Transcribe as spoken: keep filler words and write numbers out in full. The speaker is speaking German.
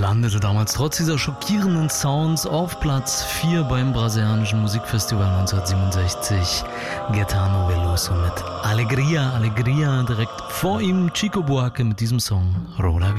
landete damals trotz dieser schockierenden Sounds auf Platz vier beim brasilianischen Musikfestival neunzehnhundertsiebenundsechzig. Gaetano Veloso mit Alegria, Alegria, direkt vor ihm Chico Buarque mit diesem Song Rola